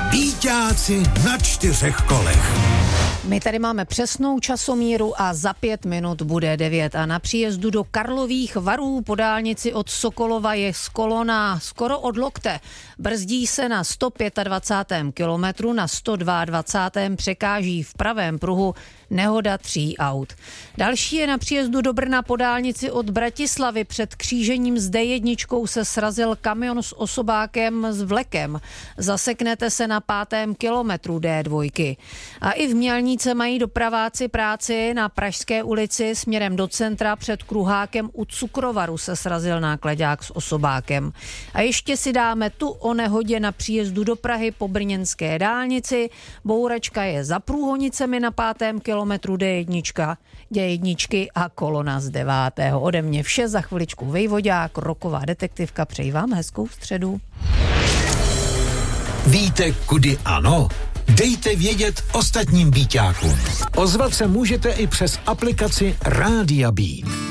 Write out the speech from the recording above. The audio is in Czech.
Býťáci na 4 kolech. My tady máme přesnou časomíru a za 5 minut bude 9 a na příjezdu do Karlových Varů po dálnici od Sokolova je kolona skoro od lokte. Brzdí se na 125. kilometru, na 122. překáží v pravém pruhu nehoda 3 aut. Další je na příjezdu do Brna po dálnici od Bratislavy. Před křížením s D1 se srazil kamion s osobákem s vlekem. Zaseknete se na 5. kilometru D2. A i v Mělnice mají dopraváci práci. Na Pražské ulici směrem do centra před kruhákem u Cukrovaru se srazil náklaďák s osobákem. A ještě si dáme tu o nehodě na příjezdu do Prahy po brněnské dálnici. Bouračka je za Průhonicemi na 5. kilometru D1 a kolona z 9. Ode mě vše, za chviličku Vejvodák, roková detektivka, přeji vám hezkou středu. Víte, kudy ano? Dejte vědět ostatním býťákům. Ozvat se můžete i přes aplikaci Rádia Beat.